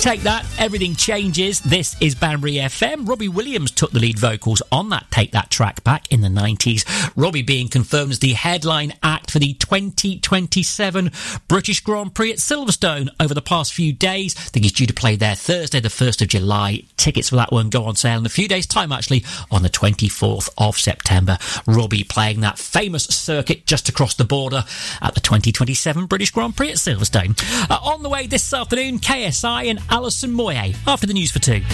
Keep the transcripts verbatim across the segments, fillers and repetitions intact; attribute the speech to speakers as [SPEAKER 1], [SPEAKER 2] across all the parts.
[SPEAKER 1] Take That, Everything Changes. This is Banbury F M. Robbie Williams took the lead vocals on that Take That track back in the nineties. Robbie being confirmed as the headline act for the twenty twenty-seven British Grand Prix at Silverstone over the past few days. I think he's due to play there Thursday, the first of July. Tickets for that one go on sale in a few days' time, actually, on the twenty-fourth of September. Robbie playing that famous circuit just across the border at the twenty twenty-seven British Grand Prix at Silverstone. Uh, on the way this afternoon, K S I and Alison Moyet after the news for two.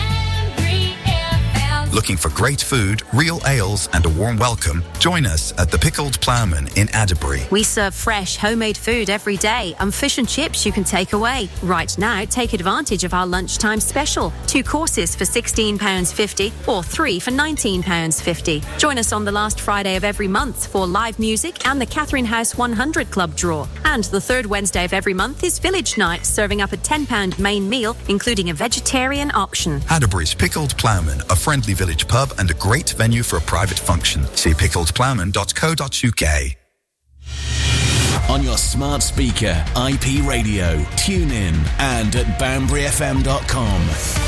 [SPEAKER 2] Looking for great food, real ales and a warm welcome? Join us at the Pickled Ploughman in Adderbury.
[SPEAKER 3] We serve fresh, homemade food every day and fish and chips you can take away. Right now, take advantage of our lunchtime special. Two courses for sixteen pounds fifty or three for nineteen pounds fifty. Join us on the last Friday of every month for live music and the Catherine House one hundred Club draw. And the third Wednesday of every month is Village Night, serving up a ten pounds main meal, including a vegetarian option.
[SPEAKER 2] Adderbury's Pickled Ploughman, a friendly village pub and a great venue for a private function. See pickled ploughman dot co dot uk.
[SPEAKER 4] On your smart speaker, I P radio, tune in and at banbury f m dot com.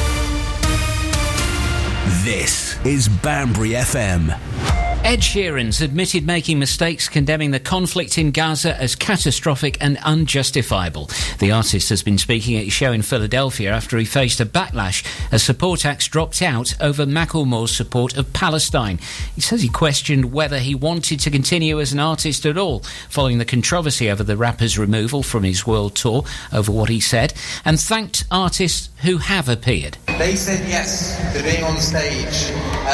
[SPEAKER 4] This is Banbury F M.
[SPEAKER 5] Ed Sheeran's admitted making mistakes condemning the conflict in Gaza as catastrophic and unjustifiable. The artist has been speaking at a show in Philadelphia after he faced a backlash as support acts dropped out over Macklemore's support of Palestine. He says he questioned whether he wanted to continue as an artist at all following the controversy over the rapper's removal from his world tour over what he said, and thanked artists who have appeared.
[SPEAKER 6] They said yes to being on stage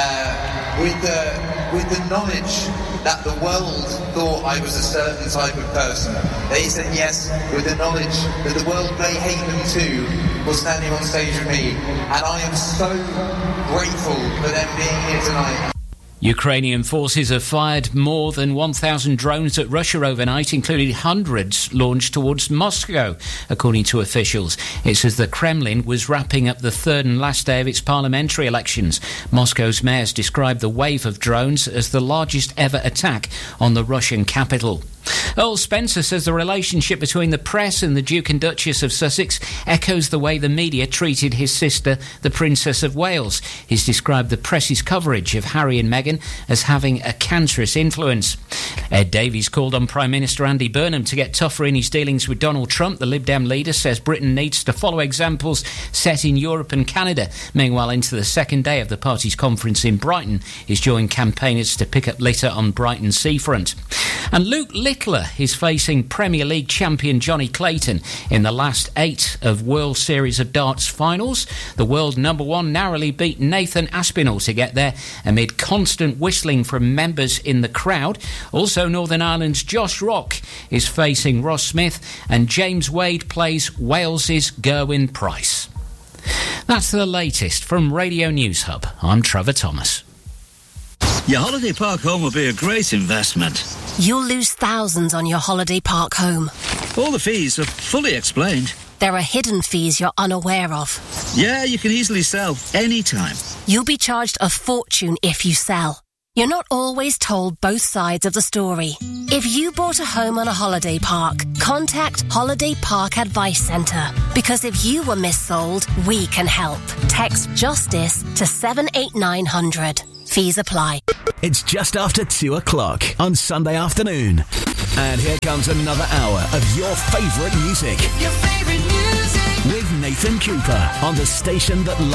[SPEAKER 6] uh, with the with the knowledge that the world thought I was a certain type of person. They said yes with the knowledge that the world may hate them too for standing on stage with me. And I am so grateful for them being here tonight.
[SPEAKER 5] Ukrainian forces have fired more than one thousand drones at Russia overnight, including hundreds launched towards Moscow, according to officials. It says the Kremlin was wrapping up the third and last day of its parliamentary elections. Moscow's mayors described the wave of drones as the largest ever attack on the Russian capital. Earl Spencer says the relationship between the press and the Duke and Duchess of Sussex echoes the way the media treated his sister, the Princess of Wales. He's described the press's coverage of Harry and Meghan as having a cancerous influence. Ed Davies called on Prime Minister Andy Burnham to get tougher in his dealings with Donald Trump. The Lib Dem leader says Britain needs to follow examples set in Europe and Canada. Meanwhile, into the second day of the party's conference in Brighton, he's joined campaigners to pick up litter on Brighton's seafront. And Luke Littler is facing Premier League champion Johnny Clayton in the last eight of World Series of Darts finals. The world number one narrowly beat Nathan Aspinall to get there amid constant whistling from members in the crowd. Also, Northern Ireland's Josh Rock is facing Ross Smith, and James Wade plays Wales's Gerwyn Price. That's the latest from Radio News Hub. I'm Trevor Thomas.
[SPEAKER 7] Your holiday park home will be a great investment.
[SPEAKER 8] You'll lose thousands on your holiday park home.
[SPEAKER 7] All the fees are fully explained.
[SPEAKER 8] There are hidden fees you're unaware of.
[SPEAKER 7] Yeah, you can easily sell anytime.
[SPEAKER 8] You'll be charged a fortune if you sell. You're not always told both sides of the story. If you bought a home on a holiday park, contact Holiday Park Advice Centre. Because if you were missold, we can help. Text JUSTICE to seven eight nine hundred. Fees apply.
[SPEAKER 4] It's just after two o'clock on Sunday afternoon. And here comes another hour of your favourite music.
[SPEAKER 9] Your favourite music.
[SPEAKER 4] With Nathan Cooper on the station that